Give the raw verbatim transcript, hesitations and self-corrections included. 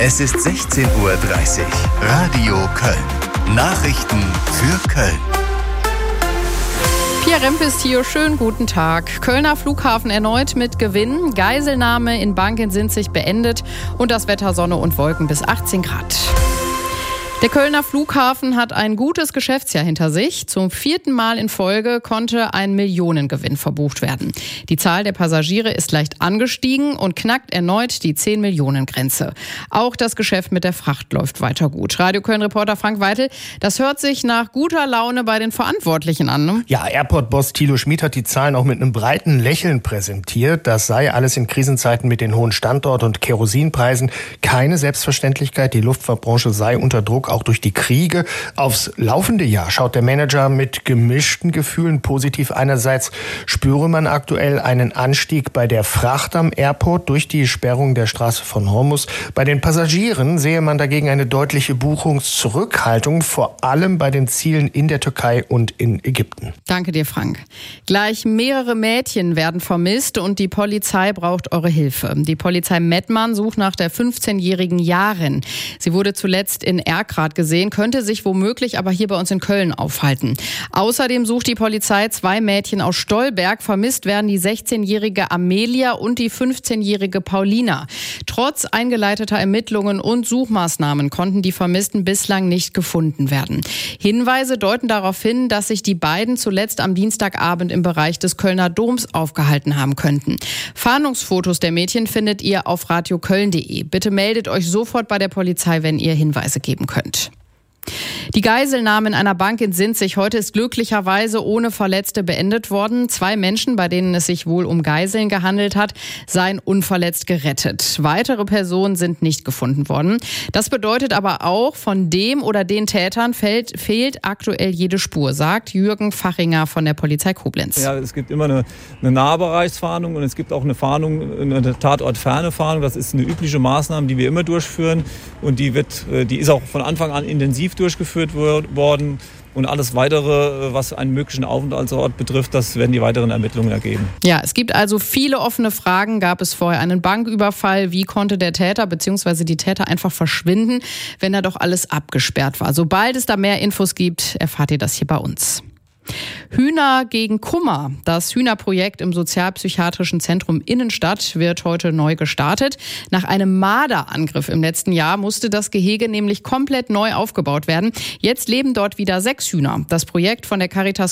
Es ist sechzehn Uhr dreißig. Radio Köln. Nachrichten für Köln. Pia Rempe ist hier. Schönen guten Tag. Kölner Flughafen erneut mit Gewinn. Geiselnahme in Bank in Sinzig beendet. Und das Wetter Sonne und Wolken bis achtzehn Grad. Der Kölner Flughafen hat ein gutes Geschäftsjahr hinter sich. Zum vierten Mal in Folge konnte ein Millionengewinn verbucht werden. Die Zahl der Passagiere ist leicht angestiegen und knackt erneut die zehn-Millionen-Grenze. Auch das Geschäft mit der Fracht läuft weiter gut. Radio Köln-Reporter Frank Weitel, das hört sich nach guter Laune bei den Verantwortlichen an, ne? Ja, Airport-Boss Thilo Schmid hat die Zahlen auch mit einem breiten Lächeln präsentiert. Das sei alles in Krisenzeiten mit den hohen Standort- und Kerosinpreisen keine Selbstverständlichkeit. Die Luftfahrtbranche sei unter Druck, auch durch die Kriege. Aufs laufende Jahr schaut der Manager mit gemischten Gefühlen positiv. Einerseits spüre man aktuell einen Anstieg bei der Fracht am Airport durch die Sperrung der Straße von Hormuz. Bei den Passagieren sehe man dagegen eine deutliche Buchungszurückhaltung, vor allem bei den Zielen in der Türkei und in Ägypten. Danke dir, Frank. Gleich mehrere Mädchen werden vermisst und die Polizei braucht eure Hilfe. Die Polizei Mettmann sucht nach der fünfzehnjährigen Jaren. Sie wurde zuletzt in Erkrath gesehen, könnte sich womöglich aber hier bei uns in Köln aufhalten. Außerdem sucht die Polizei zwei Mädchen aus Stolberg. Vermisst werden die sechzehnjährige Amelia und die fünfzehnjährige Paulina. Trotz eingeleiteter Ermittlungen und Suchmaßnahmen konnten die Vermissten bislang nicht gefunden werden. Hinweise deuten darauf hin, dass sich die beiden zuletzt am Dienstagabend im Bereich des Kölner Doms aufgehalten haben könnten. Fahndungsfotos der Mädchen findet ihr auf radioköln punkt de. Bitte meldet euch sofort bei der Polizei, wenn ihr Hinweise geben könnt. Die Geiselnahme in einer Bank in Sinzig heute ist glücklicherweise ohne Verletzte beendet worden. Zwei Menschen, bei denen es sich wohl um Geiseln gehandelt hat, seien unverletzt gerettet. Weitere Personen sind nicht gefunden worden. Das bedeutet aber auch, von dem oder den Tätern fehlt, fehlt aktuell jede Spur, sagt Jürgen Fachinger von der Polizei Koblenz. Ja, es gibt immer eine, eine Nahbereichsfahndung und es gibt auch eine Fahndung, eine tatortferne Fahndung. Das ist eine übliche Maßnahme, die wir immer durchführen und die wird, die ist auch von Anfang an intensiv durchgeführt worden. Und alles Weitere, was einen möglichen Aufenthaltsort betrifft, das werden die weiteren Ermittlungen ergeben. Ja, es gibt also viele offene Fragen. Gab es vorher einen Banküberfall? Wie konnte der Täter bzw. die Täter einfach verschwinden, wenn da doch alles abgesperrt war? Sobald es da mehr Infos gibt, erfahrt ihr das hier bei uns. Hühner gegen Kummer. Das Hühnerprojekt im Sozialpsychiatrischen Zentrum Innenstadt wird heute neu gestartet. Nach einem Marderangriff im letzten Jahr musste das Gehege nämlich komplett neu aufgebaut werden. Jetzt leben dort wieder sechs Hühner. Das Projekt von der Caritas